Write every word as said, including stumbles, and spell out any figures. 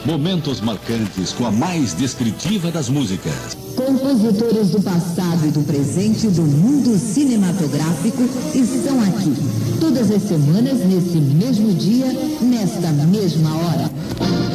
Momentos marcantes com a mais descritiva das músicas. Compositores do passado e do presente do mundo cinematográfico estão aqui. Todas as semanas, nesse mesmo dia, nesta mesma hora.